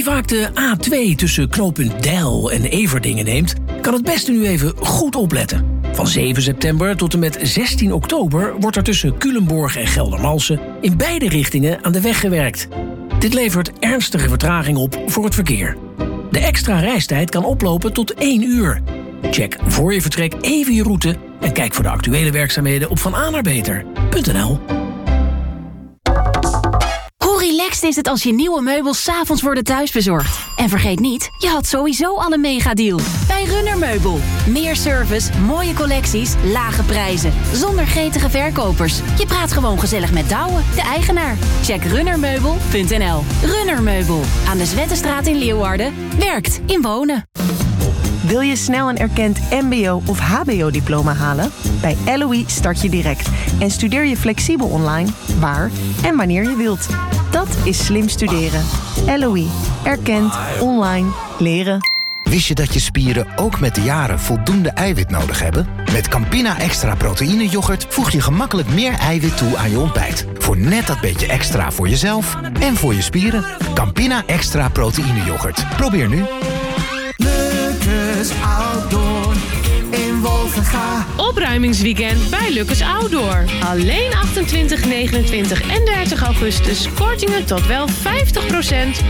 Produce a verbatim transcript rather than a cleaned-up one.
vaak de A twee tussen knooppunt Deil en Everdingen neemt, kan het beste nu even goed opletten. Van zeven september tot en met zestien oktober wordt er tussen Culemborg en Geldermalsen in beide richtingen aan de weg gewerkt. Dit levert ernstige vertraging op voor het verkeer. De extra reistijd kan oplopen tot één uur. Check voor je vertrek even je route en kijk voor de actuele werkzaamheden op van a naar beter punt n l. Hoe relaxed is het als je nieuwe meubels 's avonds worden thuisbezorgd? En vergeet niet, je had sowieso al een megadeal. Bij Runner Meubel. Meer service, mooie collecties, lage prijzen. Zonder gretige verkopers. Je praat gewoon gezellig met Douwe, de eigenaar. Check runnermeubel punt n l. Runner Meubel. Aan de Zwettenstraat in Leeuwarden. Werkt in wonen. Wil je snel een erkend mbo of hbo-diploma halen? Bij L O I start je direct en studeer je flexibel online, waar en wanneer je wilt. Dat is slim studeren. L O I. Erkend, online, leren. Wist je dat je spieren ook met de jaren voldoende eiwit nodig hebben? Met Campina Extra Proteïne Yoghurt voeg je gemakkelijk meer eiwit toe aan je ontbijt. Voor net dat beetje extra voor jezelf en voor je spieren. Campina Extra Proteïne Yoghurt. Probeer nu. Lukkes Outdoor in Wolvenga. Opruimingsweekend bij Lukkes Outdoor. Alleen achtentwintig, negenentwintig en dertig augustus kortingen tot wel vijftig procent